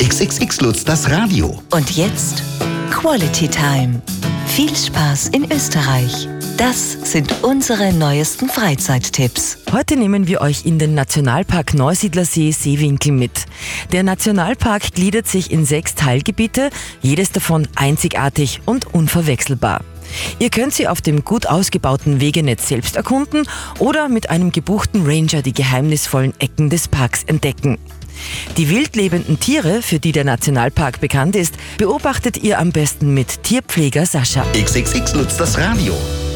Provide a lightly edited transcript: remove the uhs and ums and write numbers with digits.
XXX Lutz, das Radio. Und jetzt Quality Time. Viel Spaß in Österreich. Das sind unsere neuesten Freizeittipps. Heute nehmen wir euch in den Nationalpark Neusiedlersee Seewinkel mit. Der Nationalpark gliedert sich in 6 Teilgebiete, jedes davon einzigartig und unverwechselbar. Ihr könnt sie auf dem gut ausgebauten Wegenetz selbst erkunden oder mit einem gebuchten Ranger die geheimnisvollen Ecken des Parks entdecken. Die wildlebenden Tiere, für die der Nationalpark bekannt ist, beobachtet ihr am besten mit Tierpfleger Sascha. XXX Lutz, das Radio.